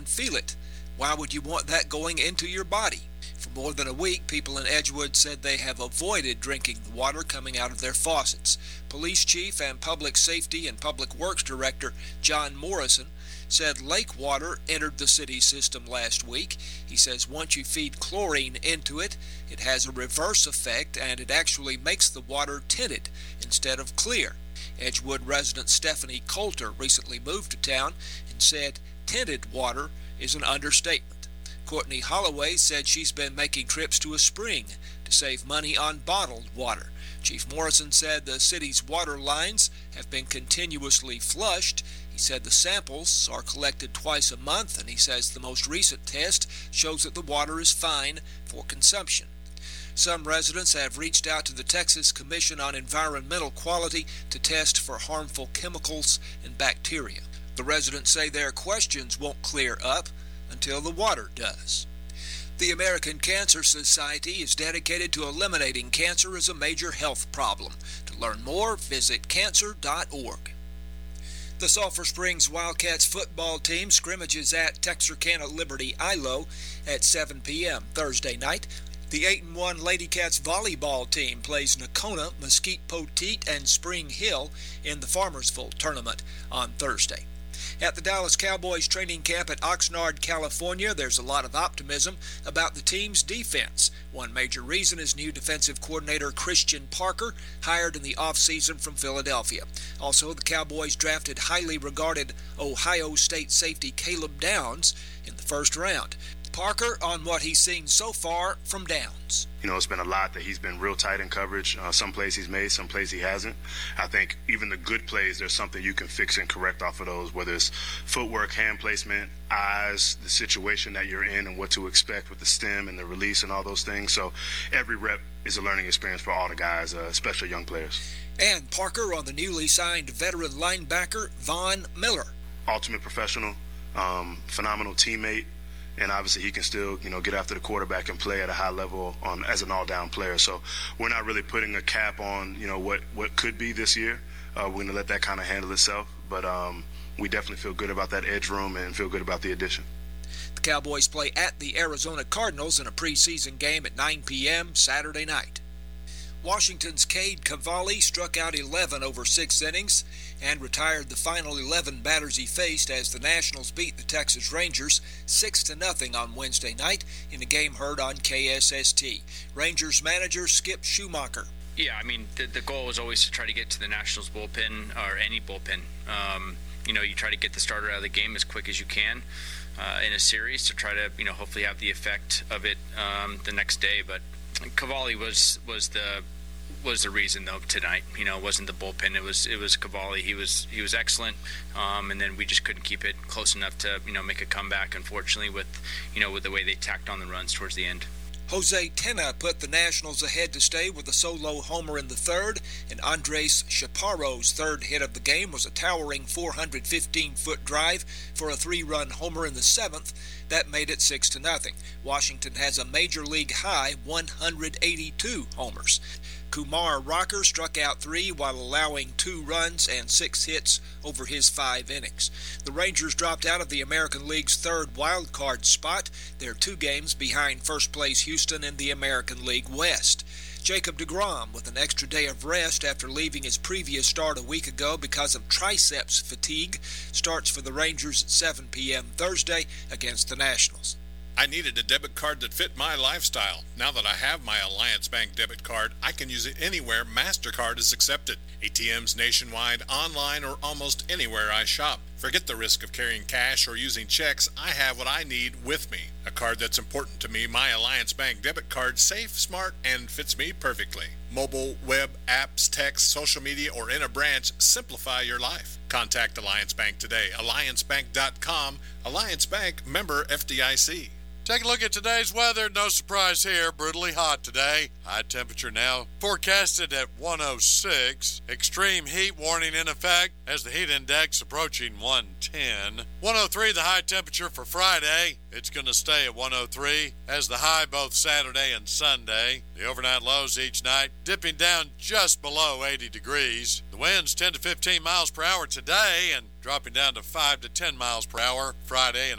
and feel it. Why would you want that going into your body? For more than a week, people in Edgewood said they have avoided drinking the water coming out of their faucets. Police Chief and Public Safety and Public Works Director John Morrison said lake water entered the city system last week. He says once you feed chlorine into it, it has a reverse effect and it actually makes the water tinted instead of clear. Edgewood resident Stephanie Coulter recently moved to town and said tinted water is an understatement. Courtney Holloway said she's been making trips to a spring to save money on bottled water. Chief Morrison said the city's water lines have been continuously flushed. He said the samples are collected twice a month, and he says the most recent test shows that the water is fine for consumption. Some residents have reached out to the Texas Commission on Environmental Quality to test for harmful chemicals and bacteria. The residents say their questions won't clear up until the water does. The American Cancer Society is dedicated to eliminating cancer as a major health problem. To learn more, visit cancer.org. The Sulphur Springs Wildcats football team scrimmages at Texarkana Liberty ILO at 7 p.m. Thursday night. The 8-1 Lady Cats volleyball team plays Nocona, Mesquite Poteet, and Spring Hill in the Farmersville tournament on Thursday. At the Dallas Cowboys training camp at Oxnard, California, there's a lot of optimism about the team's defense. One major reason is new defensive coordinator Christian Parker, hired in the offseason from Philadelphia. Also, the Cowboys drafted highly regarded Ohio State safety Caleb Downs in the first round. Parker on what he's seen so far from Downs. It's been a lot that he's been real tight in coverage. Some plays he's made, some plays he hasn't. I think even the good plays, there's something you can fix and correct off of those, whether it's footwork, hand placement, eyes, the situation that you're in and what to expect with the stem and the release and all those things. So every rep is a learning experience for all the guys, especially young players. And Parker on the newly signed veteran linebacker Von Miller. Ultimate professional, phenomenal teammate. And obviously he can still, get after the quarterback and play at a high level as an all-down player. So we're not really putting a cap on, what could be this year. We're going to let that kind of handle itself. But we definitely feel good about that edge room and feel good about the addition. The Cowboys play at the Arizona Cardinals in a preseason game at 9 p.m. Saturday night. Washington's Cade Cavalli struck out 11 over 6 innings and retired the final 11 batters he faced as the Nationals beat the Texas Rangers 6-0 on Wednesday night in a game heard on KSST. Rangers manager Skip Schumacher. Yeah, the goal is always to try to get to the Nationals bullpen or any bullpen. You try to get the starter out of the game as quick as you can in a series to try to, hopefully have the effect of it the next day. But Cavalli was the reason though tonight. It wasn't the bullpen. It was Cavalli. He was excellent, and then we just couldn't keep it close enough to make a comeback. Unfortunately, with the way they tacked on the runs towards the end. Jose Tena put the Nationals ahead to stay with a solo homer in the third, and Andres Chaparro's third hit of the game was a towering 415-foot drive for a 3-run homer in the seventh. That made it 6-0. Washington has a major league high 182 homers. Kumar Rocker struck out 3 while allowing 2 runs and 6 hits over his 5 innings. The Rangers dropped out of the American League's third wild card spot. They're 2 games behind first-place Houston in the American League West. Jacob deGrom with an extra day of rest after leaving his previous start a week ago because of triceps fatigue starts for the Rangers at 7 p.m. Thursday against the Nationals. I needed a debit card that fit my lifestyle. Now that I have my Alliance Bank debit card, I can use it anywhere MasterCard is accepted. ATMs nationwide, online, or almost anywhere I shop. Forget the risk of carrying cash or using checks. I have what I need with me. A card that's important to me, my Alliance Bank debit card, safe, smart, and fits me perfectly. Mobile, web, apps, text, social media, or in a branch, simplify your life. Contact Alliance Bank today. AllianceBank.com. Alliance Bank, member FDIC. Take a look at today's weather. No surprise here. Brutally hot today. High temperature now forecasted at 106. Extreme heat warning in effect as the heat index approaching 110. 103 the high temperature for Friday. It's going to stay at 103 as the high both Saturday and Sunday. The overnight lows each night dipping down just below 80 degrees. The winds 10 to 15 miles per hour today and dropping down to 5 to 10 miles per hour Friday and